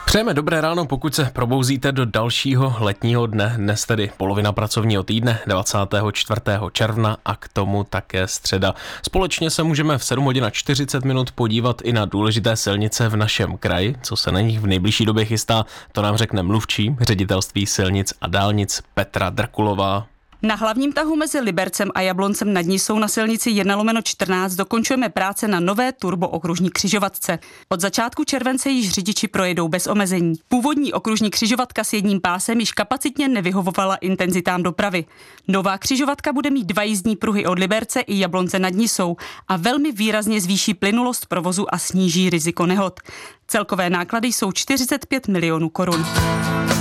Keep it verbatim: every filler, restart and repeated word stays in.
Přejeme dobré ráno, pokud se probouzíte do dalšího letního dne, dnes tedy polovina pracovního týdne, dvacátého čtvrtého června a k tomu také středa. Společně se můžeme v sedm hodin a čtyřicet minut podívat i na důležité silnice v našem kraji, co se na nich v nejbližší době chystá, to nám řekne mluvčí Ředitelství silnic a dálnic Petra Drkulová. Na hlavním tahu mezi Libercem a Jabloncem nad Nisou na silnici jedna lomeno čtrnáct dokončujeme práce na nové turbookružní křižovatce. Od začátku července již řidiči projedou bez omezení. Původní okružní křižovatka s jedním pásem již kapacitně nevyhovovala intenzitám dopravy. Nová křižovatka bude mít dva jízdní pruhy od Liberce i Jablonce nad Nisou a velmi výrazně zvýší plynulost provozu a sníží riziko nehod. Celkové náklady jsou čtyřicet pět milionů korun.